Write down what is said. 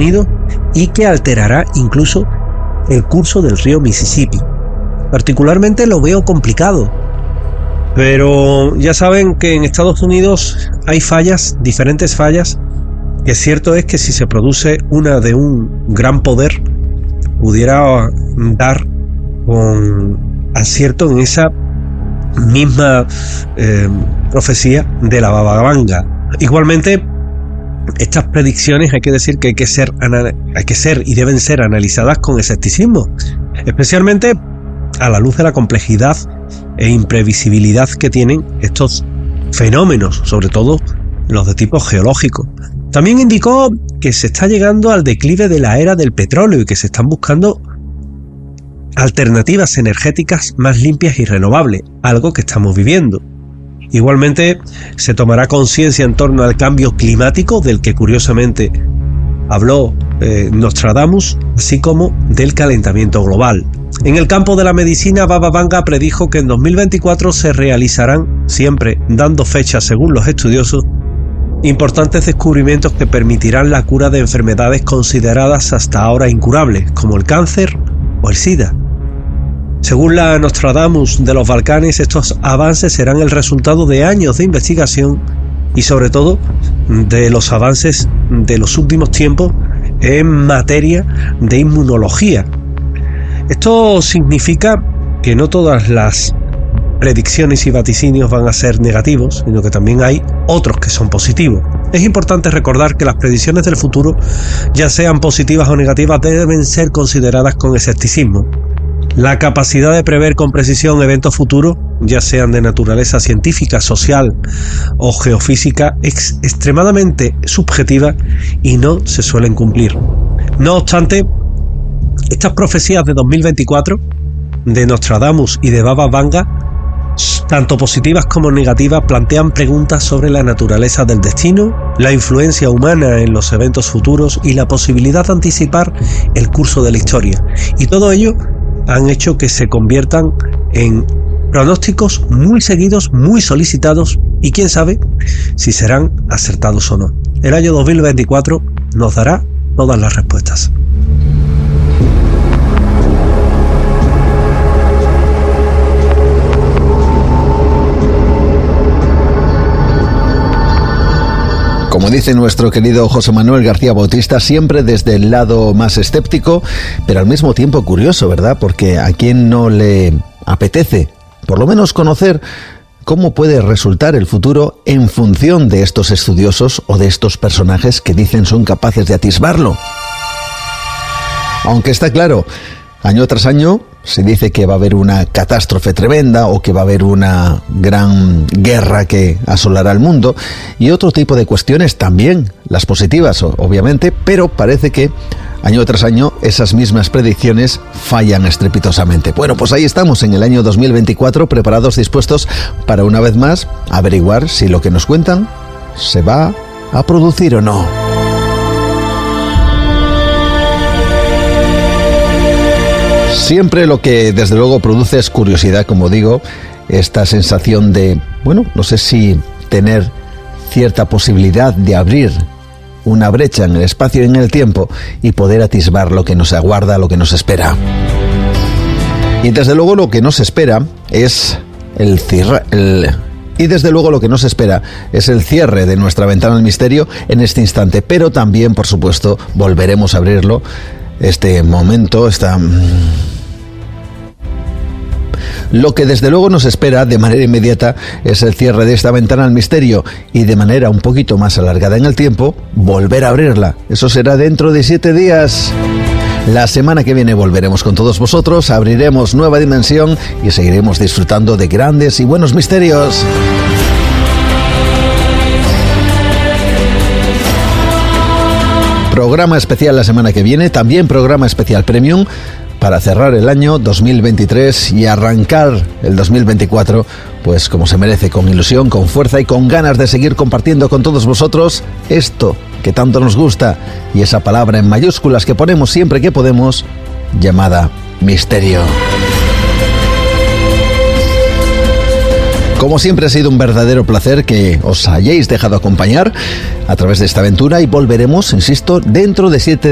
Unidos y que alterará incluso el curso del río Mississippi. Particularmente lo veo complicado, pero ya saben que en Estados Unidos hay fallas, diferentes fallas, y es cierto es que si se produce una de un gran poder, pudiera dar con acierto en esa misma profecía de la Baba Vanga. Igualmente, estas predicciones hay que decir que hay que ser y deben ser analizadas con escepticismo, especialmente a la luz de la complejidad e imprevisibilidad que tienen estos fenómenos, sobre todo los de tipo geológico. También indicó que se está llegando al declive de la era del petróleo y que se están buscando alternativas energéticas más limpias y renovables, algo que estamos viviendo. Igualmente, se tomará conciencia en torno al cambio climático, del que curiosamente habló Nostradamus, así como del calentamiento global. En el campo de la medicina, Baba Vanga predijo que en 2024 se realizarán, siempre dando fechas según los estudiosos, importantes descubrimientos que permitirán la cura de enfermedades consideradas hasta ahora incurables, como el cáncer o el SIDA. Según la Nostradamus de los Balcanes, estos avances serán el resultado de años de investigación y sobre todo de los avances de los últimos tiempos en materia de inmunología. Esto significa que no todas las predicciones y vaticinios van a ser negativos, sino que también hay otros que son positivos. Es importante recordar que las predicciones del futuro, ya sean positivas o negativas, deben ser consideradas con escepticismo. La capacidad de prever con precisión eventos futuros, ya sean de naturaleza científica, social o geofísica, es extremadamente subjetiva y no se suelen cumplir. No obstante, estas profecías de 2024, de Nostradamus y de Baba Vanga, tanto positivas como negativas, plantean preguntas sobre la naturaleza del destino, la influencia humana en los eventos futuros y la posibilidad de anticipar el curso de la historia. Y todo ello han hecho que se conviertan en pronósticos muy seguidos, muy solicitados, y quién sabe si serán acertados o no. El año 2024 nos dará todas las respuestas. Como dice nuestro querido José Manuel García Bautista, siempre desde el lado más escéptico, pero al mismo tiempo curioso, ¿verdad? Porque a quien no le apetece, por lo menos, conocer cómo puede resultar el futuro en función de estos estudiosos o de estos personajes que dicen son capaces de atisbarlo. Aunque está claro, año tras año se dice que va a haber una catástrofe tremenda o que va a haber una gran guerra que asolará el mundo, y otro tipo de cuestiones también, las positivas obviamente, pero parece que año tras año esas mismas predicciones fallan estrepitosamente. Bueno, pues ahí estamos en el año 2024, preparados, dispuestos para una vez más averiguar si lo que nos cuentan se va a producir o no. Siempre lo que desde luego produce es curiosidad, como digo, esta sensación de, bueno, no sé si tener cierta posibilidad de abrir una brecha en el espacio y en el tiempo y poder atisbar lo que nos aguarda, lo que nos espera. Y desde luego lo que nos espera es el cierre de nuestra ventana al misterio en este instante, pero también, por supuesto, volveremos a abrirlo. Este momento, lo que desde luego nos espera de manera inmediata es el cierre de esta ventana al misterio y, de manera un poquito más alargada en el tiempo, volver a abrirla. Eso será dentro de 7 días. La semana que viene volveremos con todos vosotros, abriremos nueva dimensión y seguiremos disfrutando de grandes y buenos misterios. Programa especial la semana que viene, también programa especial Premium para cerrar el año 2023 y arrancar el 2024, pues como se merece, con ilusión, con fuerza y con ganas de seguir compartiendo con todos vosotros esto que tanto nos gusta y esa palabra en mayúsculas que ponemos siempre que podemos, llamada misterio. Como siempre, ha sido un verdadero placer que os hayáis dejado acompañar a través de esta aventura y volveremos, insisto, dentro de 7